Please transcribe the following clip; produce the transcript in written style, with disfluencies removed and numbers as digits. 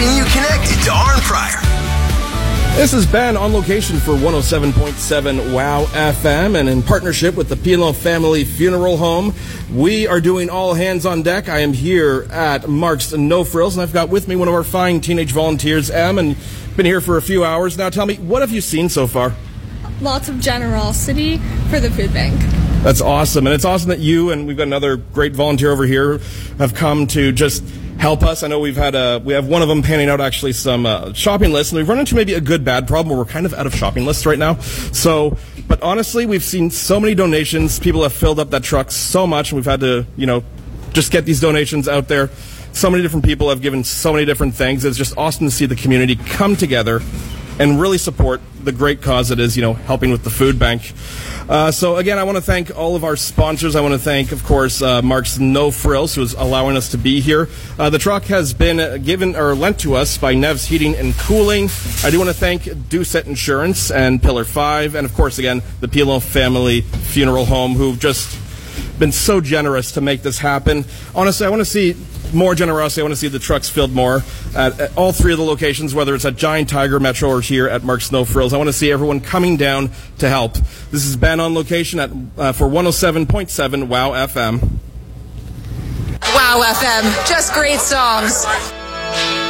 keeping you connected to Arnprior. This is Ben on location for 107.7 WOW FM, and in partnership with the Pilon Family Funeral Home, we are doing all hands on deck. I am here at Mark's No Frills, and I've got with me one of our fine teenage volunteers, Em, and been here for a few hours now. Tell me, what have you seen so far? Lots of generosity for the food bank. That's awesome, and it's awesome that you and we've got another great volunteer over here have come to just help us. I know we have one of them panning out actually some shopping lists, and we've run into maybe a good bad problem where we're kind of out of shopping lists right now. So, but honestly, we've seen so many donations. People have filled up that truck so much, and we've had to, just get these donations out there. So many different people have given so many different things. It's just awesome to see the community come together and really support the great cause that is, helping with the food bank. So again, I want to thank all of our sponsors. I want to thank, of course, Mark's No Frills, who is allowing us to be here. The truck has been given or lent to us by Nev's Heating and Cooling. I do want to thank Doucette Insurance and Pillar 5, and of course, again, the Pilon Family Funeral Home, who've just been so generous to make this happen. Honestly, I want to see more generosity. I want to see the trucks filled more at all three of the locations, whether it's at Giant Tiger, Metro, or here at Mark's No Frills. I want to see everyone coming down to help. This is Ben on location for 107.7 WOW FM. WOW FM, just great songs.